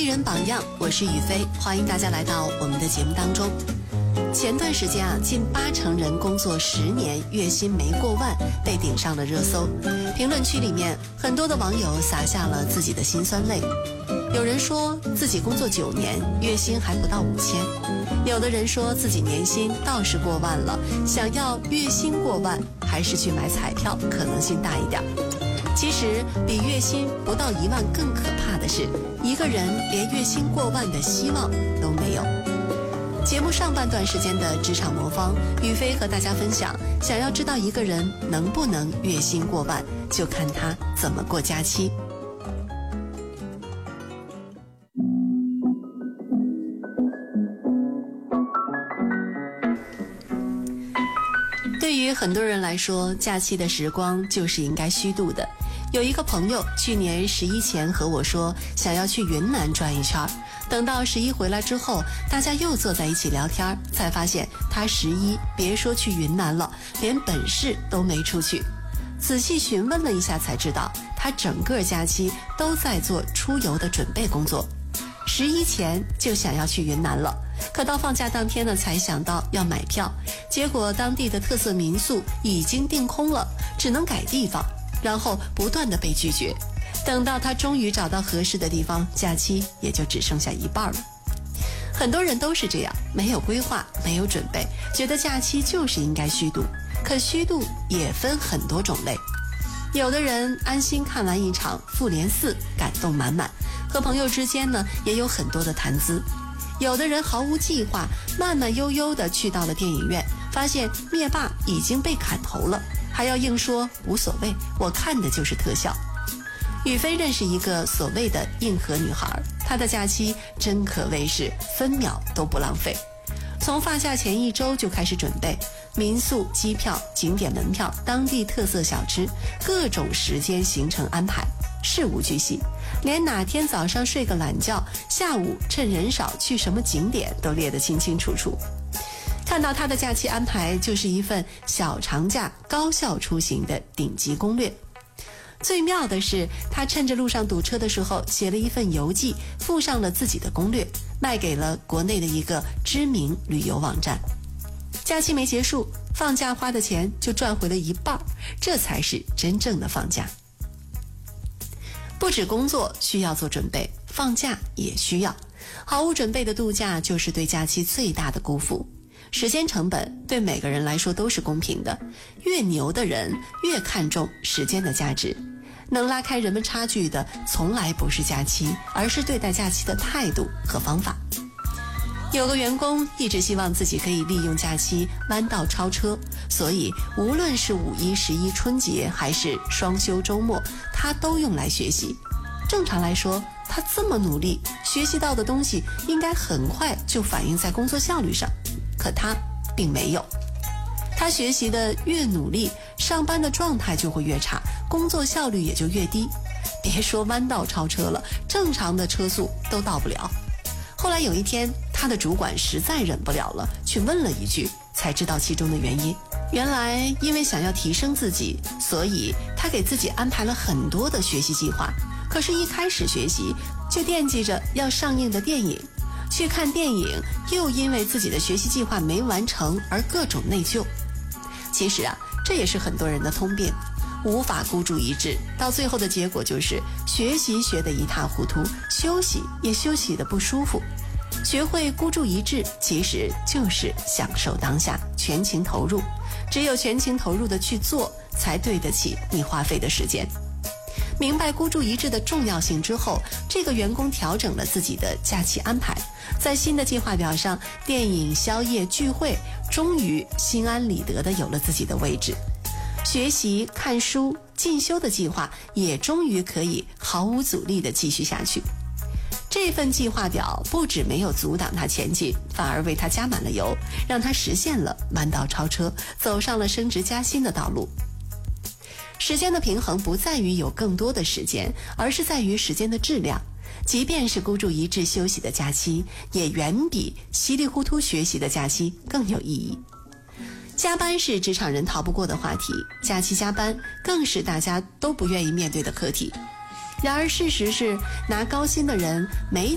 人榜样，我是雨飞，欢迎大家来到我们的节目当中。前段时间近80%人工作10年，月薪没过万，被顶上了热搜。评论区里面，很多的网友洒下了自己的辛酸泪。有人说自己工作9年，月薪还不到5000；有的人说自己年薪倒是过万了，想要月薪过万，还是去买彩票，可能性大一点。其实比月薪不到1万更可怕的是，一个人连月薪过万的希望都没有。节目上半段时间的职场魔方，雨飞和大家分享，想要知道一个人能不能月薪过万，就看他怎么过假期。对于很多人来说，假期的时光就是应该虚度的。有一个朋友去年11前和我说想要去云南转一圈，等到11回来之后，大家又坐在一起聊天，才发现他11别说去云南了，连本市都没出去。仔细询问了一下才知道，他整个假期都在做出游的准备工作。11前就想要去云南了，可到放假当天呢才想到要买票，结果当地的特色民宿已经订空了，只能改地方，然后不断的被拒绝。等到他终于找到合适的地方，假期也就只剩下一半了。很多人都是这样，没有规划，没有准备，觉得假期就是应该虚度。可虚度也分很多种类，有的人安心看完一场复联4，感动满满，和朋友之间呢也有很多的谈资。有的人毫无计划，慢慢悠悠地去到了电影院，发现灭霸已经被砍头了，还要硬说无所谓，我看的就是特效。雨飞认识一个所谓的硬核女孩，她的假期真可谓是分秒都不浪费。从放假前1周就开始准备民宿、机票、景点门票、当地特色小吃，各种时间行程安排，事无巨细，连哪天早上睡个懒觉，下午趁人少去什么景点都列得清清楚楚。看到他的假期安排，就是一份小长假高效出行的顶级攻略。最妙的是，他趁着路上堵车的时候写了一份游记，附上了自己的攻略，卖给了国内的一个知名旅游网站。假期没结束，放假花的钱就赚回了一半，这才是真正的放假。不止工作需要做准备，放假也需要。毫无准备的度假就是对假期最大的辜负。时间成本对每个人来说都是公平的，越牛的人越看重时间的价值。能拉开人们差距的从来不是假期，而是对待假期的态度和方法。有个员工一直希望自己可以利用假期弯道超车，所以无论是5一、11春节还是双休周末，他都用来学习。正常来说，他这么努力，学习到的东西应该很快就反映在工作效率上。可他并没有，他学习的越努力，上班的状态就会越差，工作效率也就越低。别说弯道超车了，正常的车速都到不了。后来有一天，他的主管实在忍不了了，去问了一句，才知道其中的原因。原来因为想要提升自己，所以他给自己安排了很多的学习计划。可是一开始学习就惦记着要上映的电影，去看电影又因为自己的学习计划没完成而各种内疚。其实这也是很多人的通病，无法孤注一掷，到最后的结果就是学习学得一塌糊涂，休息也休息得不舒服。学会孤注一掷，其实就是享受当下，全情投入。只有全情投入的去做，才对得起你花费的时间。明白孤注一掷的重要性之后，这个员工调整了自己的假期安排，在新的计划表上，电影、宵夜、聚会终于心安理得地有了自己的位置。学习、看书、进修的计划也终于可以毫无阻力地继续下去。这份计划表不止没有阻挡他前进，反而为他加满了油，让他实现了弯道超车，走上了升职加薪的道路。时间的平衡不在于有更多的时间，而是在于时间的质量。即便是孤注一掷休息的假期，也远比稀里糊涂学习的假期更有意义。加班是职场人逃不过的话题，假期加班更是大家都不愿意面对的课题。然而事实是，拿高薪的人没